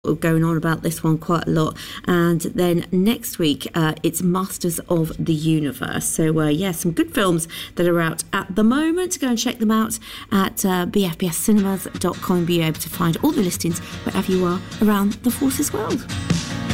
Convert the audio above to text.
going on about this one quite a lot. And then next week, it's Masters of the Universe. So, some good films that are out at the moment. Go and check them out at bfbscinemas.com. Be able to find all the listings wherever you are around the Forces world.